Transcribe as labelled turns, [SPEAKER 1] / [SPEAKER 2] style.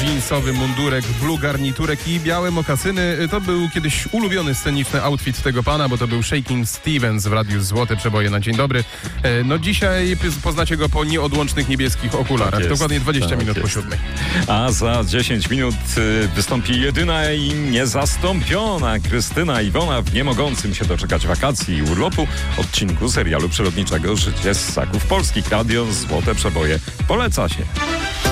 [SPEAKER 1] jeansowy mundurek, blue garniturek i białe mokasyny. To był kiedyś ulubiony sceniczny outfit tego pana, bo to był Shakin' Stevens w Radiu Złote Przeboje na dzień dobry. No dzisiaj poznacie go po nieodłącznych niebieskich okularach. Tak jest, dokładnie 20 minut po 7.
[SPEAKER 2] A za 10 minut wystąpi jedyna i niezastąpiona Krystyna Iwona w niemogącym się doczekać wakacji i urlopu odcinku serialu przyrodniczego Życie Ssaków Polskich. Radio Złote Przeboje poleca się.